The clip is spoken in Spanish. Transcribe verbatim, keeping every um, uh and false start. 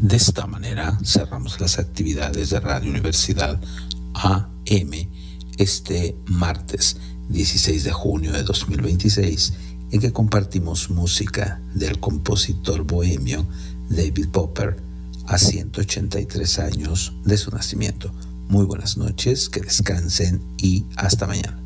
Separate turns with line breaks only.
De esta manera cerramos las actividades de Radio Universidad A M este martes dieciséis de junio de dos mil veintiséis, en que compartimos música del compositor bohemio David Popper a ciento ochenta y tres años de su nacimiento. Muy buenas noches, que descansen y hasta mañana.